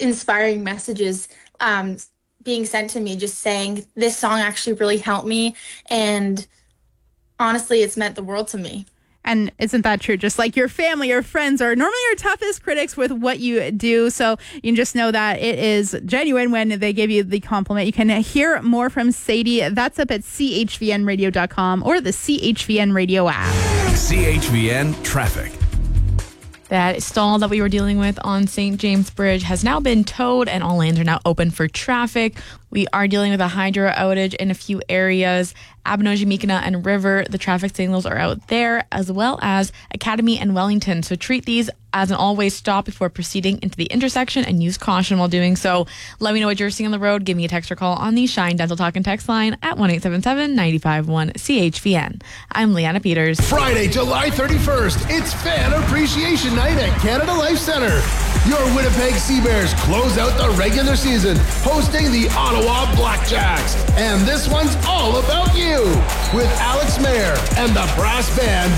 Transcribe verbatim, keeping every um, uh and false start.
inspiring messages um, being sent to me, just saying this song actually really helped me. And honestly, it's meant the world to me. And isn't that true? Just like your family, your friends are normally your toughest critics with what you do. So you can just know that it is genuine when they give you the compliment. You can hear more from Sadie. That's up at C H V N radio dot com or the C H V N radio app. C H V N traffic. That stall that we were dealing with on Saint James Bridge has now been towed and all lanes are now open for traffic. We are dealing with a hydro outage in a few areas. Abinogi, Mikina, and River, the traffic signals are out there, as well as Academy and Wellington. So treat these as an all-way stop before proceeding into the intersection and use caution while doing so. Let me know what you're seeing on the road. Give me a text or call on the Shine Dental Talk and Text line at one eight seven seven, nine five one, C H V N. I'm Leanna Peters. Friday, July thirty-first, it's Fan Appreciation Night at Canada Life Centre. Your Winnipeg Sea Bears close out the regular season, hosting the Ottawa Blackjacks. And this one's all about you, with Alex Mayer and the brass band